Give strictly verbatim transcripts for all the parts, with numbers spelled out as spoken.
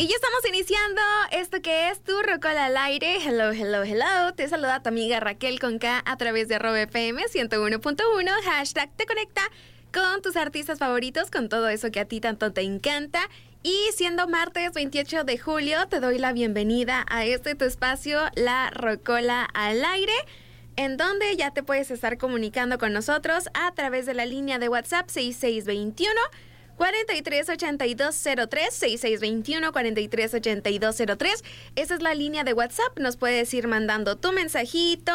Y ya estamos iniciando esto que es tu Rocola al aire. Hello, hello, hello. Te saluda tu amiga Raquel con K a través de arroba F M ciento uno punto uno. Hashtag te conecta con tus artistas favoritos, con todo eso que a ti tanto te encanta. Y siendo martes veintiocho de julio, te doy la bienvenida a este tu espacio, la Rocola al aire, en donde ya te puedes estar comunicando con nosotros a través de la línea de WhatsApp seis seis dos uno, cuatro tres ocho dos cero tres, seis seis dos uno, cuatro tres ocho dos cero tres. Esa es la línea de WhatsApp. Nos puedes ir mandando tu mensajito.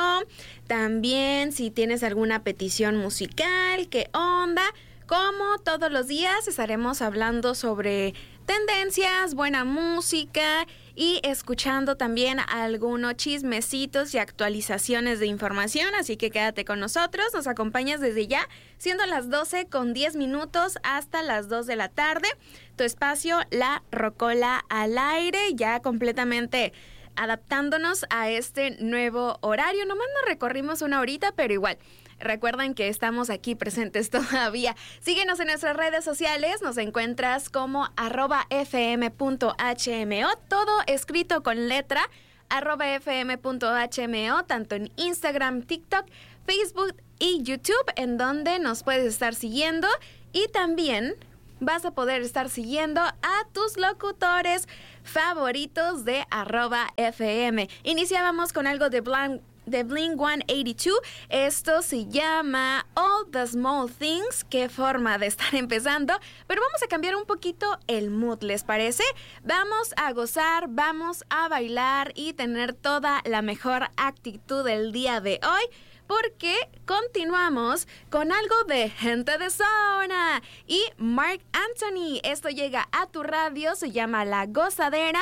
También si tienes alguna petición musical, qué onda. Como todos los días estaremos hablando sobre tendencias, buena música y escuchando también algunos chismecitos y actualizaciones de información. Así que quédate con nosotros, nos acompañas desde ya, siendo las doce con diez minutos hasta las dos de la tarde. Tu espacio, la Rocola al aire, ya completamente adaptándonos a este nuevo horario. Nomás nos recorrimos una horita, pero igual. Recuerden que estamos aquí presentes todavía. Síguenos en nuestras redes sociales. Nos encuentras como arroba fm punto h m o. Todo escrito con letra. Arroba fm punto h m o. Tanto en Instagram, TikTok, Facebook y YouTube. En donde nos puedes estar siguiendo. Y también vas a poder estar siguiendo a tus locutores favoritos de arroba fm. Iniciábamos con algo de Blanc. De Blink ciento ochenta y dos. Esto se llama All the Small Things. Qué forma de estar empezando. Pero vamos a cambiar un poquito el mood, ¿les parece? Vamos a gozar, vamos a bailar y tener toda la mejor actitud del día de hoy, porque continuamos con algo de Gente de Zona y Marc Anthony. Esto llega a tu radio, se llama La Gozadera.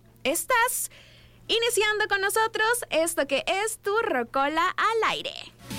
Estás iniciando con nosotros esto que es tu Rocola al aire.